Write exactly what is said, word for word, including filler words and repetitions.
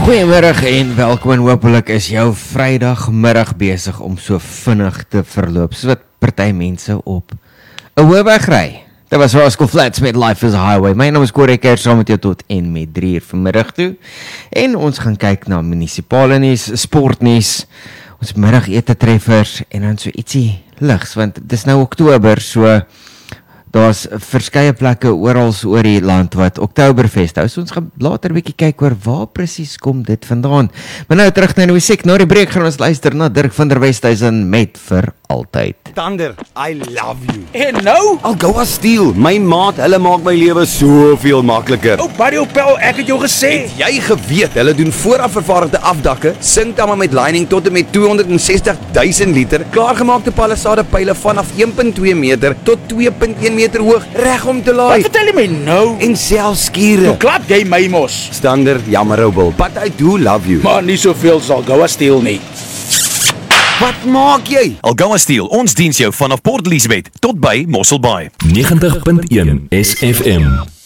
Goeiemiddag en welkom en hoopelik is jou Vrydagmiddag besig om so vinnig te verloop, so wat party mense op 'n hoofweg ry. Dit was Rascal Flatts met Life is a Highway. My naam is Corey Kerr, saam met jou tot en met drie uur vanmiddag toe. En ons gaan kyk na munisipale nuus, sportnuus, ons middagete treffers en dan so ietsie ligs, want dit is nou Oktober, so daar's verskeie plekke oral oor die land wat Oktoberfest hou. So ons gaan later 'n bietjie kyk oor waar presies kom dit vandaan. Maar nou terug na die musiek. Na die breek gaan ons luister na Dirk van der Westhuizen met Vir Altyd. Thunder, I love you. En nou? Algoa Steel, my maat, hulle maak my lewe soveel makliker. Oh, buddy Opel, ek het jou gesê. Het jy geweet, hulle doen vooraf vervaardigde afdakke, sinkdamme met lining tot en met tweehonderdsestig duisend liter, klaargemaakte palisade pyle vanaf een komma twee meter tot twee komma een meter hoog, reg om te laai. Wat vertel jy my nou? En selfs skure. Hoe klap jy my mos? Standaard, jammer Robel, but I do love you. Maar nie soveel sal Algoa Steel nie. Wat maak jy? Algoa Steel, ons diens jou vanaf Port Elizabeth tot by Mossel Bay. negentig punt een S F M